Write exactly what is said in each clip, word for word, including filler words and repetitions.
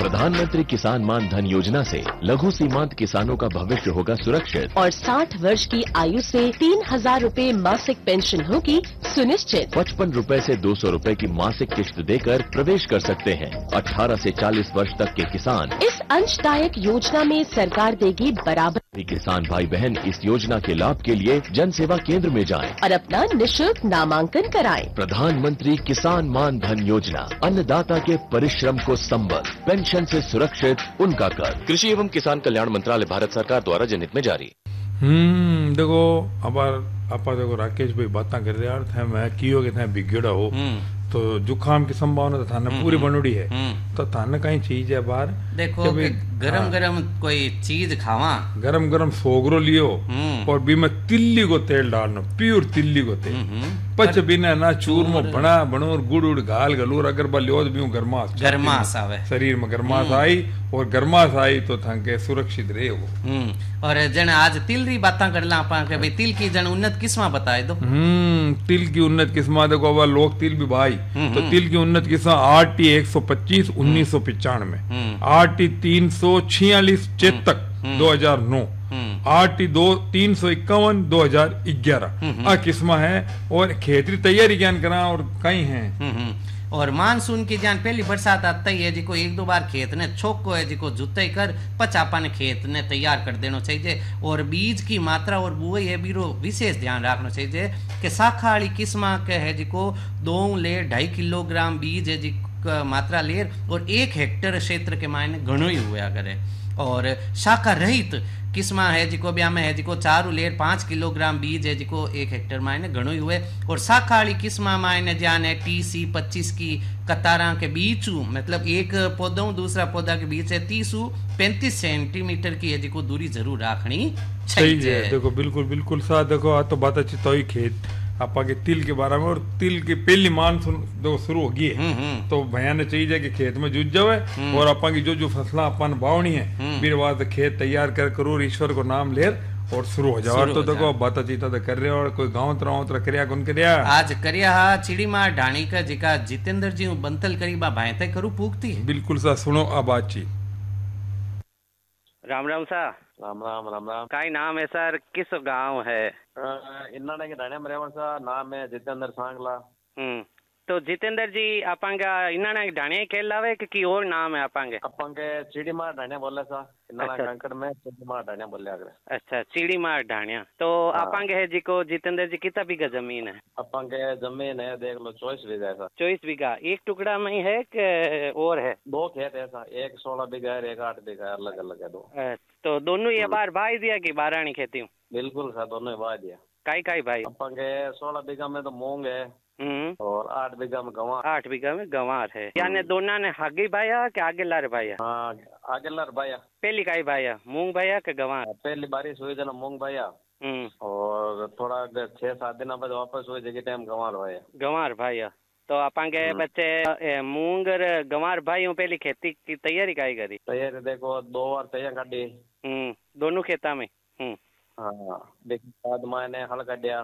प्रधानमंत्री किसान मान धन योजना से लघु सीमांत किसानों का भविष्य होगा सुरक्षित और साठ वर्ष की आयु से तीन हजार रूपए मासिक पेंशन होगी सुनिश्चित। पचपन रूपए से दो सौ रूपए की मासिक किश्त देकर प्रवेश कर सकते हैं। अठारह से चालीस वर्ष तक के किसान इस अंशदायक योजना में सरकार देगी बराबर। किसान भाई बहन इस योजना के लाभ के लिए जन सेवा केंद्र में जाएं और अपना निशुल्क नामांकन कराएं। प्रधानमंत्री किसान मान धन योजना, अन्नदाता के परिश्रम को संबल, पेंशन से सुरक्षित उनका कर। कृषि एवं किसान कल्याण मंत्रालय, भारत सरकार द्वारा जनहित में जारी। हम्म देखो अब आप देखो राकेश भाई बात कर रहे यार थे मैं कियो के थे बिगड़ा हो तो जुकाम की संभावना तो थाने पूरी बनोड़ी है तो थाने कहीं चीज है बाहर देखो कि गरम गरम कोई चीज खावा गरम गरम सोगरो लियो और भी में तिल्ली को तेल डालना प्योर तिल्ली को तेल पच बिना ना चूरमा बना बनोर गुड़ उड़ गाल गलूर अगर बल्योद भी गरमास गरमास आवे शरीर में गरमास आई और गरमास आई तो थंके सुरक्षित रहे वो। और जन आज तिल री बातां करला आपा के भाई तिल की जन उन्नत किस्मा बताए दो। हम्म तिल की उन्नत किस्मा देखो अब लोग तिल भी भाई तो तिल की उन्नत किस्मा आर टी एक सौ पच्चीस उन्नीस सौ पिचानवे आर टी तीन सौ छियालीस चेतक दो हजार नौ आर टी दो तीन सौ इक्यावन दो हजार ग्यारह आ किस्मा है और खेती तैयारी ज्ञान करा और कई है। और मानसून की जान पहली बरसात आता ही है जिको एक दो बार खेत ने छोक को है जिको जुताई कर पचापा ने खेत ने तैयार कर देना चाहिए और बीज की मात्रा और बुआई है बीरो विशेष ध्यान रखना चाहिए कि शाखा वाली किस्मा के है जिको दो ले ढाई किलोग्राम बीज है जिको मात्रा ले और एक हेक्टेयर क्षेत्र के मायने घणो ही हुआ करे और शाखा रहित किस्मा है जिको ब्याह में है जिको चार लेर पांच किलोग्राम बीज है जिको एक हेक्टेयर मायने घणो ही हुए और शाखा वाली किस्मा मायने जान है टी सी पच्चीस की कतारा के बीच मतलब एक पौधा दूसरा पौधा के बीच है तीसू पैंतीस सेंटीमीटर की है जिको दूरी जरूर रखनी चाहिए। देखो बिल्कुल बिल्कुल सा देखो आ तो बात अच्छी तो ही खेत आपा के तिल के बारे में और तिल की पहली मानसून जो शुरू होगी है तो भैया ने चाहिए कि खेत में जुट जावे और आपा की जो जो फसला अपन बावनी है फिर बाद खेत तैयार कर करो ईश्वर को नाम ले और शुरू हो जाओ। तो देखो बात चीता तो कर रहे हो और कोई गाँव तरह उतर करिया कौन करिया आज करिया हा चिड़ी मार ढाणी का जिका जितेंद्र जी बंतल करी बा भाई तय करू पूछती बिल्कुल सा सुनो अब बातचीत। राम राम सा राम राम राम राम का नाम है सर किस गांव है? इन्ना के ढाणे में रेवन सा नाम है जितेंद्र सांगला। हम्म तो जितेंद्र जी अपांगा इन्ना ढाणे खेल लावे कि और नाम है अपांगे? अपांगे चिड़ी मार ढाणे बोले सा इन्ना कंकड़ में चिड़ी मार ढाणे बोले अगर। अच्छा चिड़ी मार ढाणिया तो अपांगे है जिको जितेंद्र जी कितना बीघा जमीन है? अपांगे जमीन है देख लो चौबीस बीघा है। चौबीस बीघा एक टुकड़ा में ही है कि और है? दो खेत है सा एक सोलह बीघा है एक आठ बीघा है अलग अलग है दो। तो दोनों ये बार भाई दिया कि बारानी खेती हूँ? बिल्कुल सा दोनों भाई दिया। काई काई भाई? अपांगे सोलह बीघा में तो मूंग है और आठ बीघा में गंवार। आठ बीघा में गंवार है यानी दोनों ने हागी भाया कि आगे लार भाया? हाँ आगे लार भाया। पहली काई भाया मूंग भाया कि गंवार? पहली बारिश हुई जना मूंग भाया और थोड़ा छह सात दिन बाद वापस हुई जगह टाइम गंवार भाया। गंवार भाया तो अपांगे बच्चे मूंग और गंवार भाई पहली खेती की तैयारी काई करी? तैयारी देखो दो बार तैयार काटी दोनों खेता में। हाँ देखो बाद मैंने हल काटिया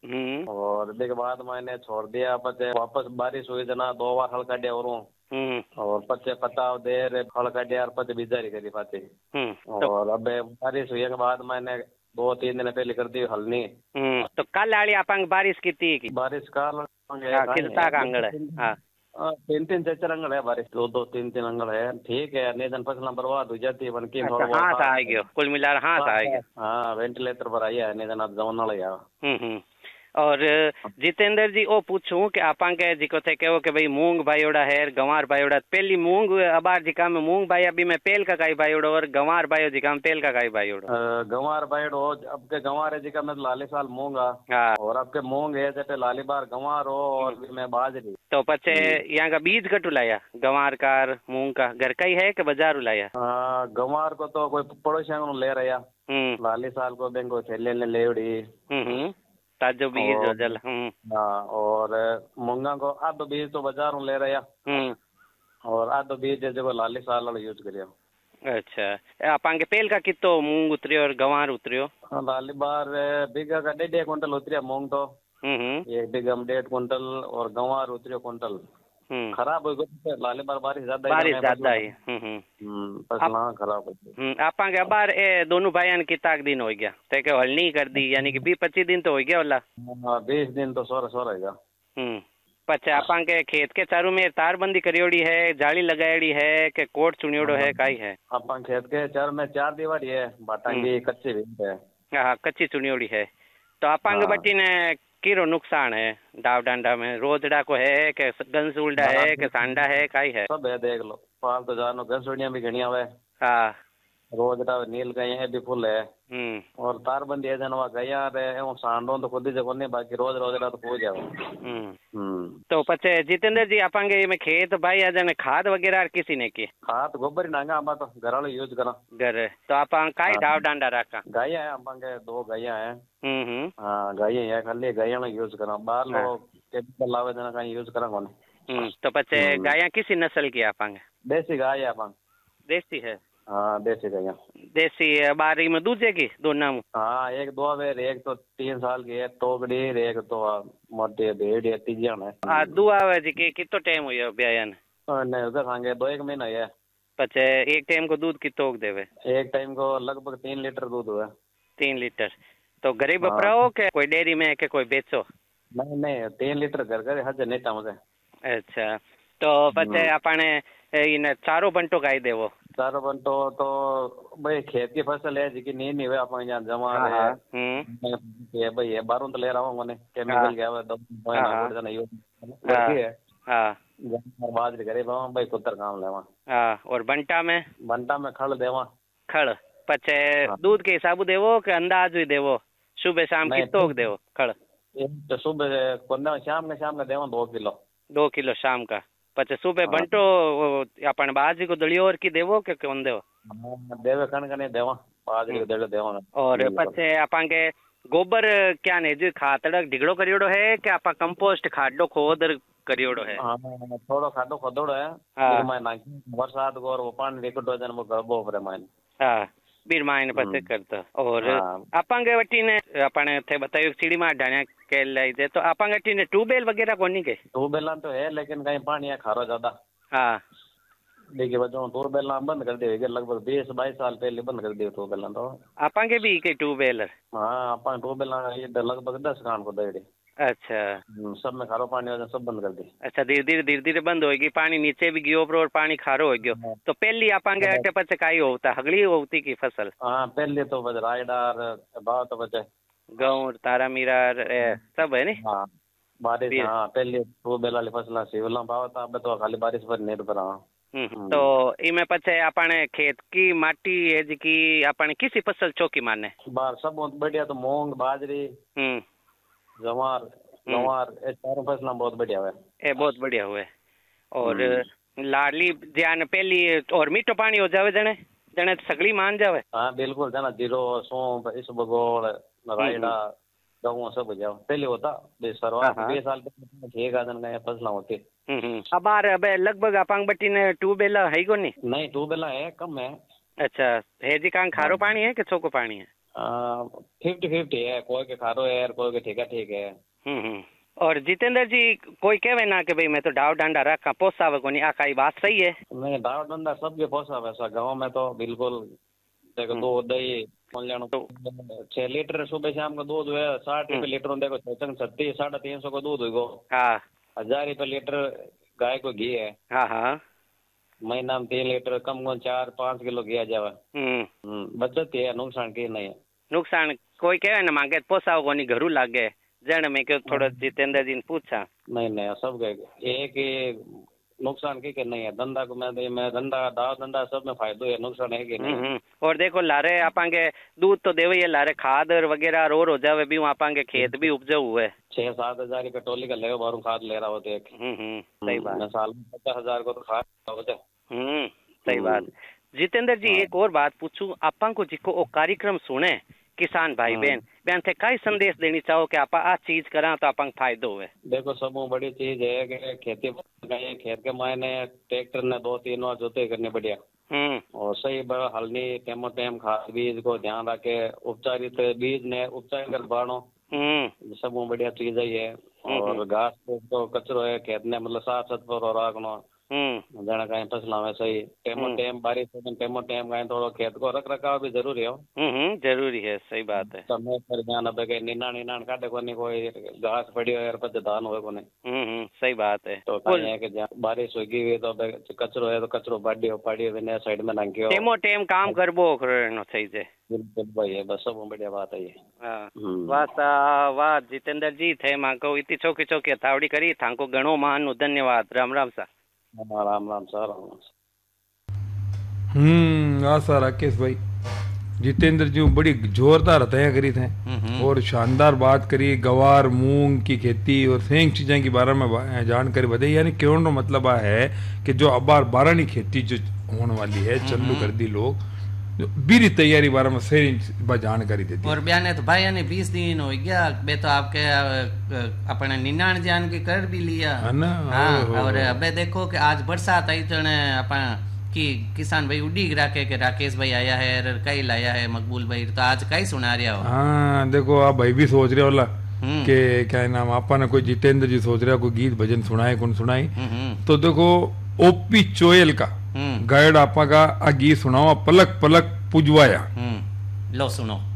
और देख बाद मैंने छोड़ दिया पचे वापस बारिश हुई जना दो बार हल काटिया और और पचे पताव देर हल काटिया और पचे बिजारी करी पाती और अब बारिश हुई के बाद मैंने दो तीन दिन पहले कर दी हलनी। तो कल आड़ी अपांग बारिश की थी? बारिश कल कितना का अंगड़ है? हाँ तीन तीन चार चार अंगल है बारिश दो दो तीन तीन अंगल है ठीक है नहीं दिन फसल बर्बाद हो जाती है बन की थोड़ा हाँ सा आएगी कुल मिला हाँ सा आएगी। हाँ वेंटिलेटर पर आई है नहीं दिन आप जवन वाला यार। और जितेंद्र जी ओ पूछूं कि आपांगे जिको थे कहो कि भाई मूंग भाईओड़ा है गंवार भाईओड़ा पहली मूंग अबार जिका में मूंग भाई अभी मैं पेल का काई भाईओड़ा और गंवार भाईओ जिका में पेल का काई भाईओड़ा? गंवार भाईओ अब के गंवार है जिका में लाली साल मूंग और अब के मूंग है जैसे लाली बार गंवार हो और मैं बाजरी। तो पचे यहाँ का बीज कटू लाया गंवार का मूंग का घर का ही है कि बाजार लाया? गंवार को तो कोई पड़ोसियों ले रहा लाली साल को बेंको छेले ने लेवड़ी ताजो बीज जल हाँ और मूंगा को आधो बीज तो बाजारों ले रहा और आधो बीज जो लाली साल वाला यूज करियो। अच्छा अपांगे पेल का कितो मूंग उतरियो और गंवार उतरियो? लाली बार बीघा का डेढ़ डेढ़ कुंटल उतरिया मूंग तो एक बीघा में डेढ़ कुंटल और गंवार उतरियो कुंटल। खराब हो गई लाले बार बारिश ज्यादा बारिश ज्यादा ही फसला खराब हो आपा के अबार ए दोनों भाई की ताक दिन हो गया ते के हल नहीं कर दी यानी कि बीस पच्चीस दिन तो हो गया वाला बीस दिन तो सोरा सोरा है हम्म पचे आपा के खेत के चारों में तारबंदी करियोड़ी है जाली लगाएड़ी है के कोट चुनियोड़ो है काई है आपा खेत के चार में चार दीवारी है बाटांगी कच्ची भी है हाँ कच्ची चुनियोड़ी है तो आपा के बटी ने किरो नुकसान है डाव डांडा में रोजड़ा को है के गंसूलडा है के सांडा है काई है सब है देख लो पालतू जानवर गंसूड़ियां भी घनी आवे हाँ रोजड़ा नील गए भी फुल है और तारबंदी है जनवा गया रे एवं सांडो तो खुद ही जगह नहीं बाकी रोज रोजड़ा तो हो जाओ तो पचे जितेंद्र जी आपांगे में खेत भाई आज खाद वगैरह किसी ने की खाद गोबर नांगा आप तो घर वाले यूज करा घर तो आप काई डाव डांडा रखा गाय है आपांगे दो गाय है हम्म हाँ गाय है खाली गाय में यूज करा बाहर लोग केमिकल लावे जना कहीं यूज करा कोने तो पचे गाय किसी नस्ल की आपांगे देसी गाय है आपांग देसी है हाँ देसी गाय देसी बारी में दूजे की दोनों में हाँ एक दो वेर एक तो तीन साल की है टोकड़ी एक तो मोटी भेड़ है तीजियान है आ दुआ वे जी के कितो टाइम हुई ब्यायन नहीं उधर सांगे दो एक महीना है पचे एक टाइम को दूध कितो देवे एक टाइम को लगभग तीन लीटर दूध हुआ तीन लीटर तो गरीब बपराओ के कोई डेयरी में के कोई बेचो नहीं नहीं तीन लीटर घर घर हज नहीं मुझे अच्छा तो पचे अपने इन चारो बंटो गाई देवो चारो बंटो तो भाई खेत की फसल है जी नहीं नहीं वे अपन यहाँ जमा है ये भाई ये बारों तो ले रहा हूँ मैंने केमिकल क्या है हाँ बाजरी करे भाई कुतर काम लेवा हाँ और बंटा में बंटा में खड़ देवा खड़ पचे दूध के हिसाब देवो के अंदाज भी देवो सुबह शाम कितो देवो खड़ तो सुबह शाम के शाम का देवा दो किलो दो किलो शाम का पचे सुबह बंटो अपन बाजरी को दलियो और की देवो के कौन देवो देवे कण कने देवा बाजरी को दलियो देवा और पचे अपन के गोबर क्या ने जो खातड़क ढिगड़ो करियोड़ो है कि आपा कंपोस्ट खाडो खोद करियोड़ो है हां थोड़ो खाडो खोदोड़ो है फिर मैं नाखी बरसात को और वो पानी निकटो जन वो गबो पर माइन हां बीर माइन पचे करतो और आपंगे वटी ने अपन थे बतायो सीढ़ी में ढाणिया के लाई दे तो आपंगे टी ने ट्यूबवेल वगैरह कोनी के ट्यूबवेल तो है लेकिन कहीं पानी है खारो ज्यादा हां देखिए बच्चों ट्यूबवेल बंद कर दिए लगभग बीस बाईस साल पहले बंद कर दिए ट्यूबवेल तो आपंगे भी के ट्यूबवेल हां अपन ट्यूबवेल ये लगभग दस कान को देड़े अच्छा सब में खारो पानी वजह सब बंद कर दी अच्छा धीरे धीरे धीरे धीरे बंद होगी पानी नीचे भी गयो और पानी खारो हो गयो तो पहली आपांगे अटे पचे काई होता हगली होती की फसल हां पहले तो बस रायडार भाव तो बचे गौर तारा मीरा सब है नी हां बारिश हां पहले ट्यूबवेल वाली फसल सिवला भाव था अब तो खाली बारिश पर निर्भर हां तो इमे पचे अपने खेत की माटी है जी की अपने किसी फसल चौकी माने बार सब बहुत बढ़िया तो मूंग बाजरी हम्म जवार गवार ये चारों फसलें बहुत बढ़िया हुए ये बहुत बढ़िया हुए और लाडली ध्यान पहली और मीठो पानी हो जावे जने जने सगली मान जावे हाँ बिल्कुल जना जीरो सौंफ इसबगोल रायडा गहूं सब हो जाओ पहले होता शुरुआत बीस साल पहले ठीक आदन का फसलें होती अब आ अब लगभग अपांग बट्टी ने ट्यूबवेल है को नहीं नहीं ट्यूबवेल है कम है अच्छा है जी कांग खारो पानी है कि छोको पानी है फिफ्टी फिफ्टी है कोई के खारो है कोई के ठीक है ठीक है हम्म और जितेंद्र जी कोई कहे ना कि भाई मैं तो डाव डांडा रखा पोसावे को नहीं आका बात सही है नहीं डाव डांडा सबके पोसावे ऐसा गाँव में तो बिल्कुल देखो दो दही तो छह लीटर सुबह शाम का दूध है साठ रुपए लीटर देखो छत्तीस साढ़े तीन सौ का दूध हो हाँ हजार रुपए लीटर गाय को घी है हाँ हाँ महीना में तीन लीटर कम कम चार पाँच किलो घी आ जावे बचत है नुकसान की नहीं है नुकसान कोई कहे ना मांगे पोसाव को नहीं घरू लागे जन में क्यों थोड़ा जितेंद्र जी ने पूछा नहीं नहीं सब एक नुकसान की के नहीं है धंधा को मैं मैं धंधा दाव धंधा सब में फायदो है नुकसान है कि नहीं और देखो लारे आपांगे दूध तो देवे ये लारे खाद वगैरह रोर हो जावे भी आपांगे खेत भी उपजाऊ हुए छह सात हजार रुपये टोली का ले बारू खाद ले रहा होते एक सही बात साल में पचास हजार को तो खाद होते हम्म सही बात जितेंद्र जी एक और बात पूछूं आपा को जिको ओ कार्यक्रम सुने किसान भाई बहन बहन थे कई संदेश देनी चाहो कि आप आ चीज करा तो आपा फायदो हुए देखो सब बड़ी चीज है कि खेती खेत के मायने ट्रैक्टर ने दो तीन बार जोते करने बढ़िया हम्म और सही हल्दी टेमो टेम खाद बीज को ध्यान रखे उपचारित बीज ने उपचार कर बाणो हम्म सब बढ़िया चीज है और घास तो कचरो है खेत ने मतलब साफ सफाई रखनो जना कहीं फसला में सही टेमो टेम बारिश टेमो टेम कहीं थोड़ा खेत को रख रखाव भी जरूरी है। हम्म जरूरी है, सही बात है। समय पर ध्यान अब के निना निना काटे को नहीं कोई घास पड़ी हो यार पत्ते धान होए को नहीं। हम्म सही बात है। तो कहीं है कि बारिश होगी हुई तो कचरो है तो कचरो बाडियो पाडियो बिना साइड में नांगियो टेमो टेम काम करबो करनो सही से। बिल्कुल भाई है, बस सब बढ़िया बात है ये। हां वाह वाह जितेंद्र जी थे मां को इतनी चौकी चौकी हथावड़ी करी थाको घणो मान धन्यवाद। राम राम सा। राम राम सर। हम्म आशा राकेश भाई जितेंद्र जी बड़ी जोरदार हत्या करी थे और शानदार बात करी गवार मूंग की खेती और सेंग चीजें के बारे में जानकारी बताई। यानी कहने का मतलब है कि जो अबार बारानी खेती जो होने वाली है चालू कर दी लोग बीरी तैयारी बारे में सही जानकारी देती। और बयान तो भाई यानी बीस दिन हो गया बे तो आपके अपने निन्यान जान के कर भी लिया है ना। हाँ और अबे देखो कि आज बरसात आई तो अपन कि किसान भाई उड़ी रखे के राकेश भाई आया है कई लाया है मकबूल भाई तो आज कई सुना रहा हो। हाँ देखो आप भाई भी सोच रहे होला कि क्या नाम आपा ने कोई जितेंद्र जी सोच रहा कोई गीत भजन सुनाए कौन सुनाई। तो देखो ओपी चोयल का गायड आपा का आ गीत सुनाओ पलक पलक पुजवाया। लो सुनो।